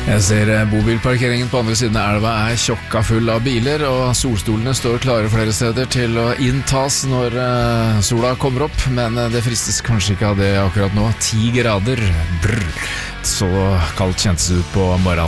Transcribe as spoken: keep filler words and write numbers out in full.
Jeg ser bobilparkeringen på andre siden av elva er tjokka full av biler, og solstolene står klare flere steder til å inntas når uh, sola kommer opp, men det fristes kanskje ikke av det akkurat nå. Ti grader, brr. Så kaldt kjentes det ut på morgenen.